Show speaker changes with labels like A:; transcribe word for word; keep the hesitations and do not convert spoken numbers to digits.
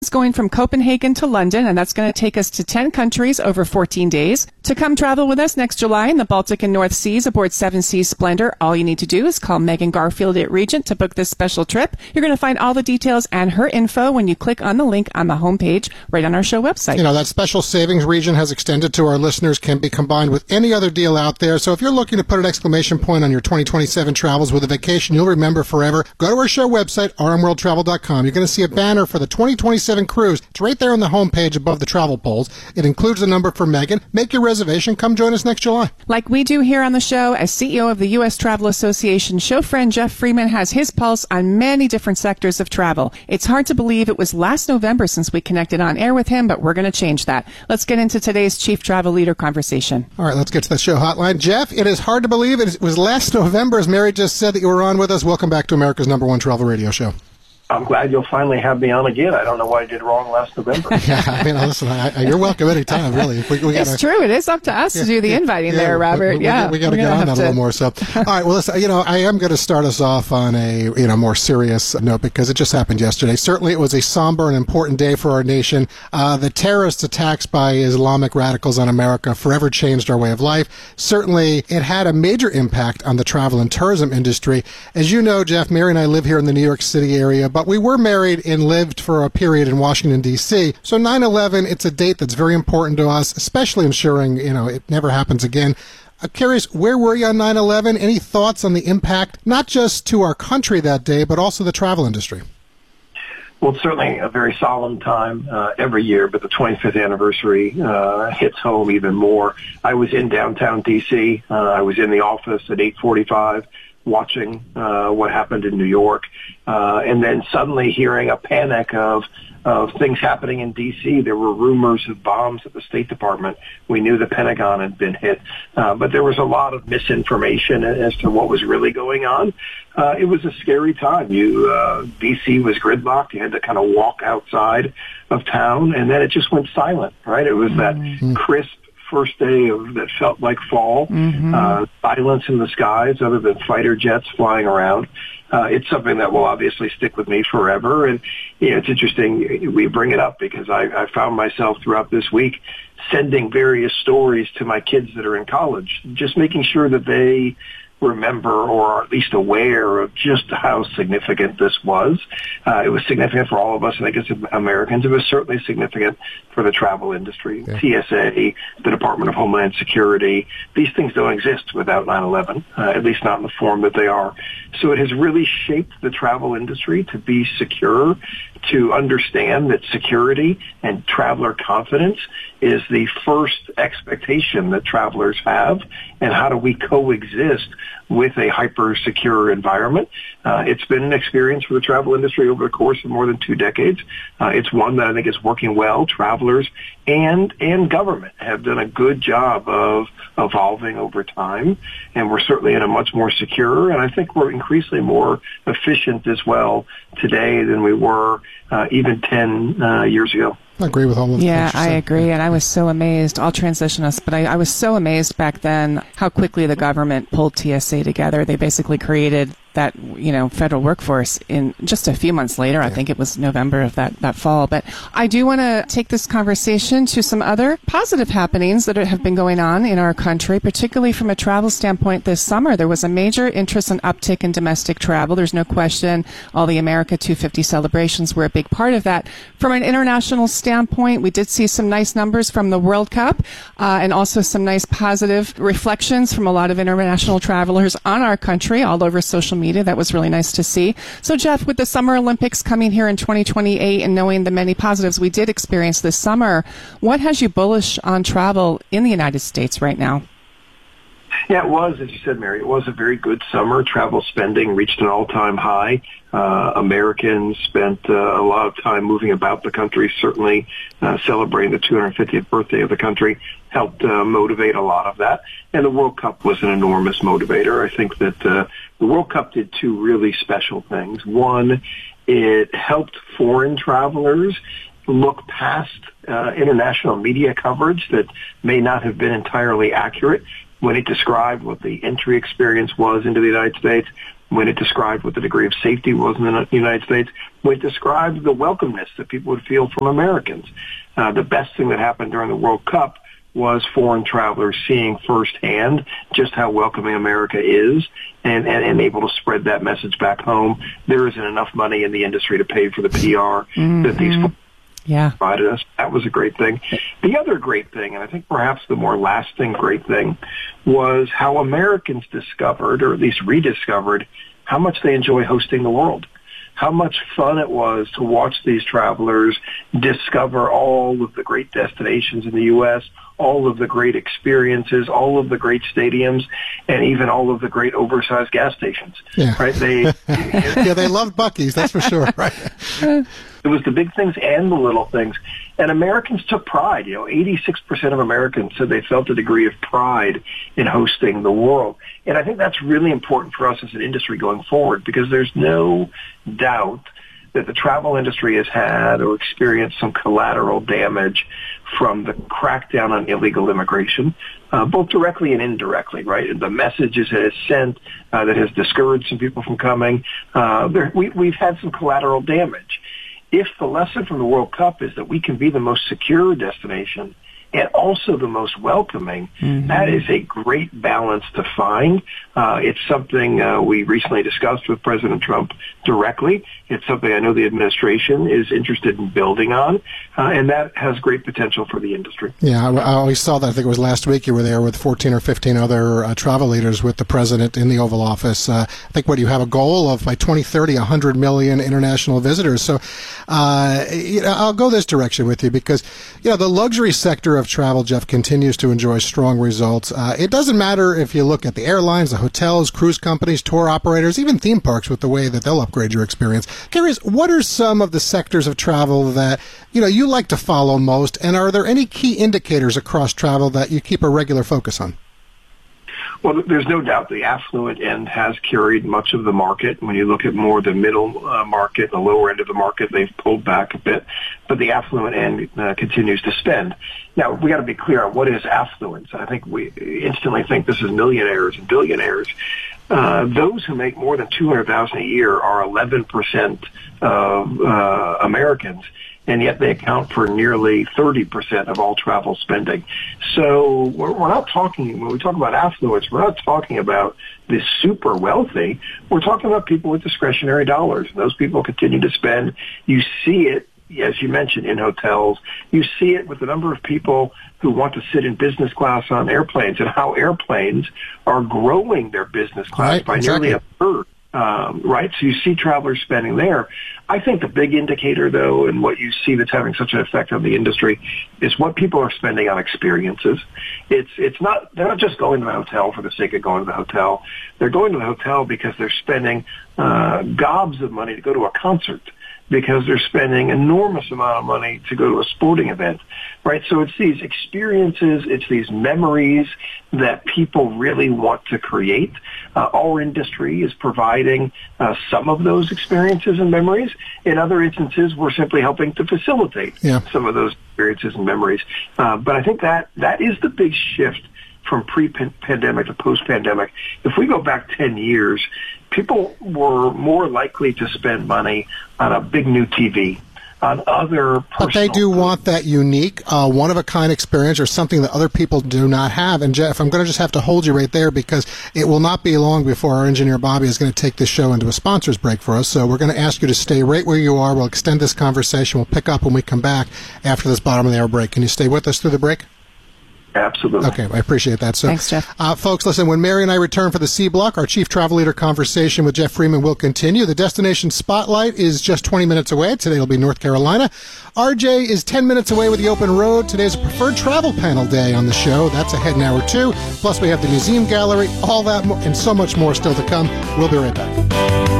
A: It's going from Copenhagen to London, and that's going to take us to ten countries over fourteen days. To come travel with us next July in the Baltic and North Seas aboard Seven Seas Splendor, all you need to do is call Megan Garfield at Regent to book this special trip. You're going to find all the details and her info when you click on the link on the homepage right on our show website.
B: You know, that special savings Regent has extended to our listeners can be combined with any other deal out there. So if you're looking to put an exclamation point on your twenty twenty-seven travels with a vacation you'll remember forever, go to our show website, r m world travel dot com. You're going to see a banner for the twenty twenty-seven cruise. It's right there on the homepage above the travel polls. It includes the number for Megan. Make your reservation. Come join us next July.
A: Like we do here on the show, as C E O of the U S Travel Association, show friend Jeff Freeman has his pulse on many different sectors of travel. It's hard to believe it was last November since we connected on air with him, but we're going to change that. Let's get into today's Chief Travel Leader conversation.
B: All right, let's get to the show hotline. Jeff, it is hard to believe it was last November, as Mary just said, that you were on with us. Welcome back to America's number one travel radio show.
C: I'm glad you'll finally have me on again. I don't know what I did wrong last November.
B: yeah, I mean, listen, I, I, you're welcome anytime, really. We, we
A: it's
B: gotta,
A: true. It is up to us yeah, to do the
B: yeah,
A: inviting
B: yeah,
A: there, Robert.
B: We, we,
A: yeah,
B: we, we got to get on that to... a little more. So, all right. Well, listen, you know, I am going to start us off on a you know more serious note because it just happened yesterday. Certainly, it was a somber and important day for our nation. Uh, the terrorist attacks by Islamic radicals on America forever changed our way of life. Certainly, it had a major impact on the travel and tourism industry. As you know, Jeff, Mary and I live here in the New York City area, but we were married and lived for a period in Washington, D C. So nine eleven, it's a date that's very important to us, especially ensuring, you know, it never happens again. I'm curious, where were you on nine eleven? Any thoughts on the impact, not just to our country that day, but also the travel industry?
C: Well, it's certainly a very solemn time uh, every year, but the twenty-fifth anniversary uh, hits home even more. I was in downtown D C. Uh, I was in the office at eight forty-five watching uh, what happened in New York, uh, and then suddenly hearing a panic of of things happening in D C. There were rumors of bombs at the State Department. We knew the Pentagon had been hit, uh, but there was a lot of misinformation as to what was really going on. Uh, it was a scary time. You, uh, D C was gridlocked. You had to kind of walk outside of town, and then it just went silent, right? It was that mm-hmm. crisp first day of that felt like fall, mm-hmm. uh, silence in the skies other than fighter jets flying around. Uh, it's something that will obviously stick with me forever. And, you know, it's interesting we bring it up because I, I found myself throughout this week sending various stories to my kids that are in college, just making sure that they remember or are at least aware of just how significant this was. Uh, it was significant for all of us, I think, as Americans. It was certainly significant for the travel industry, yeah. T S A, the Department of Homeland Security. These things don't exist without nine eleven, uh, at least not in the form that they are. So it has really shaped the travel industry to be secure, to understand that security and traveler confidence is the first expectation that travelers have, and how do we coexist with a hyper-secure environment. Uh, it's been an experience for the travel industry over the course of more than two decades. Uh, it's one that I think is working well. Travelers and and government have done a good job of evolving over time, and we're certainly in a much more secure, and I think we're increasingly more efficient as well today than we were uh, even ten uh, years ago.
B: I agree with all of that.
A: Yeah, I agree, and I was so amazed. I'll transition us, but I, I was so amazed back then how quickly the government pulled T S A together. They basically created that, you know, federal workforce in just a few months later. Yeah. I think it was November of that, that fall. But I do want to take this conversation to some other positive happenings that have been going on in our country, particularly from a travel standpoint this summer. There was a major interest and uptick in domestic travel. There's no question. All the America two fifty celebrations were a big part of that. From an international standpoint, we did see some nice numbers from the World Cup uh, and also some nice positive reflections from a lot of international travelers on our country all over social media. That was really nice to see. So, Jeff, with the Summer Olympics coming here in twenty twenty-eight and knowing the many positives we did experience this summer, what has you bullish on travel in the United States right now?
C: Yeah, it was, as you said, Mary, it was a very good summer. Travel spending reached an all-time high. Uh, Americans spent uh, a lot of time moving about the country, certainly uh, celebrating the two hundred fiftieth birthday of the country helped uh, motivate a lot of that. And the World Cup was an enormous motivator. I think that uh, the World Cup did two really special things. One, it helped foreign travelers look past uh, international media coverage that may not have been entirely accurate when it described what the entry experience was into the United States. when it described what the degree of safety was in the United States, when it described the welcomeness that people would feel from Americans. Uh, the best thing that happened during the World Cup was foreign travelers seeing firsthand just how welcoming America is and, and, and able to spread that message back home. There isn't enough money in the industry to pay for the P R mm-hmm. that these folks
A: yeah.
C: provided us. That was a great thing. The other great thing, and I think perhaps the more lasting great thing, was how Americans discovered, or at least rediscovered, how much they enjoy hosting the world. How much fun it was to watch these travelers discover all of the great destinations in the U S, all of the great experiences, all of the great stadiums, and even all of the great oversized gas stations.
B: Yeah.
C: Right? They
B: yeah, they loved Buc-ee's, that's for sure. Right.
C: It was the big things and the little things. And Americans took pride. You know, eighty-six percent of Americans said they felt a degree of pride in hosting the world. And I think that's really important for us as an industry going forward, because there's no doubt that the travel industry has had or experienced some collateral damage from the crackdown on illegal immigration, uh, both directly and indirectly, right? The messages it has sent uh, that has discouraged some people from coming. Uh, there, we, we've had some collateral damage. If the lesson from the World Cup is that we can be the most secure destination and also the most welcoming, mm-hmm. that is a great balance to find. Uh, it's something uh, we recently discussed with President Trump directly. It's something I know the administration is interested in building on, uh, and that has great potential for the industry.
B: Yeah, I, I always saw that. I think it was last week you were there with fourteen or fifteen other uh, travel leaders with the president in the Oval Office. Uh, I think, what do you have, a goal of by twenty thirty, one hundred million international visitors. So uh, you know, I'll go this direction with you because, you know, the luxury sector of travel, Jeff, continues to enjoy strong results. Uh, it doesn't matter if you look at the airlines, the hotels, cruise companies, tour operators, even theme parks with the way that they'll upgrade your experience. Curious, what are some of the sectors of travel that, you know, you like to follow most, and are there any key indicators across travel that you keep a regular focus on?
C: Well, there's no doubt the affluent end has carried much of the market. When you look at more the middle uh, market, the lower end of the market, they've pulled back a bit, but the affluent end uh, continues to spend. Now, we got to be clear on what is affluence. I think we instantly think this is millionaires and billionaires. Uh, those who make more than two hundred thousand dollars a year are eleven percent of uh, Americans, and yet they account for nearly thirty percent of all travel spending. So we're, we're not talking, when we talk about affluence, we're not talking about the super wealthy. We're talking about people with discretionary dollars. Those people continue to spend. You see it, as you mentioned, in hotels. You see it with the number of people who want to sit in business class on airplanes and how airplanes are growing their business class
B: right,
C: by
B: exactly.
C: nearly a third. Um, right? So you see travelers spending there. I think the big indicator, though, and what you see that's having such an effect on the industry is what people are spending on experiences. It's it's not, they're not just going to the hotel for the sake of going to the hotel. They're going to the hotel because they're spending uh, gobs of money to go to a concert, because they're spending enormous amount of money to go to a sporting event, right? So it's these experiences, it's these memories that people really want to create. Uh, our industry is providing uh, some of those experiences and memories. In other instances, we're simply helping to facilitate
B: yeah.
C: some of those experiences and memories. Uh, but I think that that is the big shift from pre-pandemic to post-pandemic. If we go back ten years, people were more likely to spend money on a big new T V, on other personal...
B: But they do want that unique, uh, one-of-a-kind experience or something that other people do not have. And, Jeff, I'm going to just have to hold you right there because it will not be long before our engineer, Bobby, is going to take this show into a sponsors break for us. So we're going to ask you to stay right where you are. We'll extend this conversation. We'll pick up when we come back after this bottom-of-the-hour break. Can you stay with us through the break?
C: Absolutely.
B: Okay, I appreciate that. So,
A: thanks, Jeff.
B: Uh, folks, listen, when Mary and I return for the C Block, our Chief Travel Leader conversation with Jeff Freeman will continue. The Destination Spotlight is just twenty minutes away. Today will be North Carolina. R J is ten minutes away with the Open Road. Today's a preferred travel panel day on the show. That's ahead in hour two. Plus, we have the Museum Gallery, all that and so much more still to come. We'll be right back.